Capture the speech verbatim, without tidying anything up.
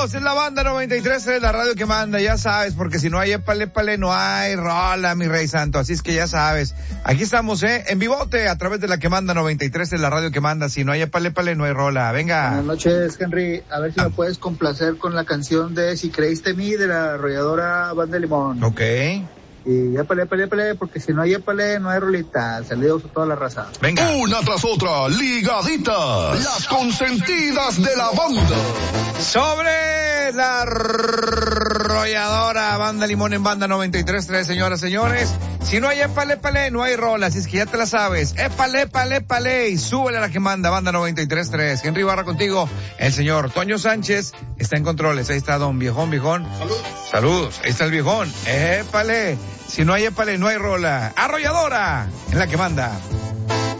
Amigos, es la banda noventa y tres, es la radio que manda, ya sabes, porque si no hay épale, épale, no hay rola, mi rey santo, así es que ya sabes. Aquí estamos, eh, en vivote, a través de la que manda noventa y tres, es la radio que manda, si no hay épale, épale, no hay rola, venga. Buenas noches, Henry, a ver si ah. me puedes complacer con la canción de Si Creíste en Mí, de la arrolladora Banda Limón. Ok. Y épale, épale, épale, porque si no hay épale, no hay rolita. Saludos a toda la raza. Venga. Una tras otra, ligaditas, las consentidas de la banda. Sobre la arrolladora Banda Limón en Banda noventa y tres, tres, señoras, señores. Si no hay épale, épale, no hay rola, así es que ya te la sabes. Épale, épale, épale, y súbele a la que manda, Banda noventa y tres, tres. Henry Barra contigo, el señor Toño Sánchez está en controles. Ahí está don Viejón, Viejón. Saludos. Saludos, ahí está el Viejón. Épale. Si no hay épale, no hay rola. Arrolladora, en la que manda.